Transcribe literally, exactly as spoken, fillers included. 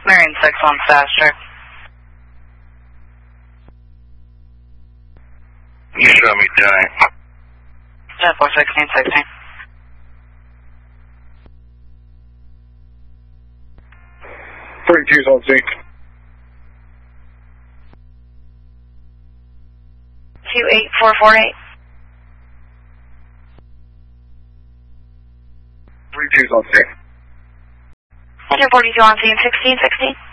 Clearing six on faster. You show me giant. ten four sixteen sixteen. thirty-two's on sync. two eight four four eight. thirty-two's on sync. Engine forty-two on scene, sixteen sixteen.